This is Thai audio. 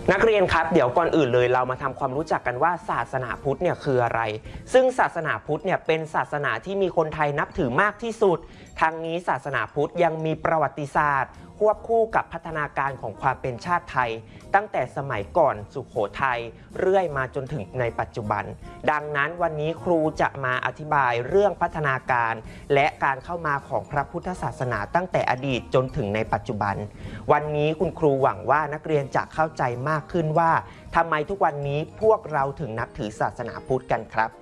นักเรียนครับเดี๋ยวก่อนอื่นเลยเรามาทำความรู้จักกันว่าศาสนาพุทธเนี่ยคืออะไรซึ่งศาสนาพุทธเนี่ยเป็นศาสนาที่มีคนไทยนับถือมากที่สุดทางนี้ศาสนาพุทธยังมีประวัติศาสตร์ควบคู่กับพัฒนาการของความเป็นชาติไทยตั้งแต่สมัยก่อนสุโขทัยเรื่อยมาจนถึงในปัจจุบันดังนั้นวันนี้ครูจะมาอธิบายเรื่องพัฒนาการและการเข้ามาของพระพุทธศาสนาตั้งแต่อดีตจนถึงในปัจจุบันวันนี้คุณครูหวังว่านักเรียนจะเข้าใจมากขึ้นว่าทำไมทุกวันนี้พวกเราถึงนับถือศาสนาพุทธกันครับ